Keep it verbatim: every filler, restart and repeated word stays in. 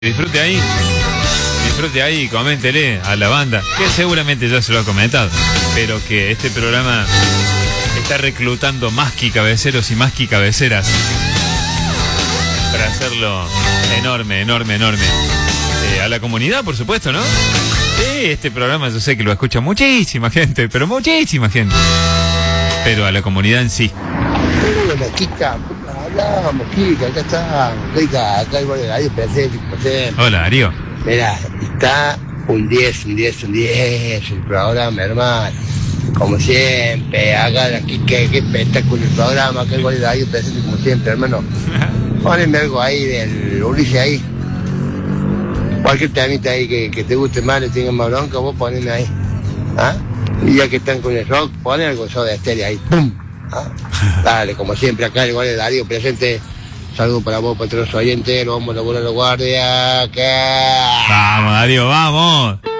Disfrute ahí, disfrute ahí y coméntele a la banda, que seguramente ya se lo ha comentado, pero que este programa está reclutando más que cabeceros y más que cabeceras para hacerlo enorme, enorme, enorme. Eh, a la comunidad, por supuesto, ¿no? Sí, este programa yo sé que lo escucha muchísima gente, pero muchísima gente. Pero a la comunidad en sí. Hola, Kika, hablamos, Kika, acá está, Kika, acá el barrio de Darío, presente, presente. Hola, Darío. Mira, está un diez, un diez, un diez, el programa, hermano. Como siempre, acá, Kika, qué espectáculo el programa, acá el barrio de Darío, presente como siempre, hermano. Pónenme algo ahí del Ulises ahí. Cualquier temita ahí que, que te guste más, le tengan más bronca, vos poneme ahí. ¿Ah? Y ya que están con el rock, ponen algo de estéreo ahí, ¡pum! ¿Ah? Dale, como siempre, acá el barrio de Darío presente. Saludos para vos, para todos los oyentes. Lo vamos a lograr los guardias. ¿Qué? Vamos, Darío, vamos.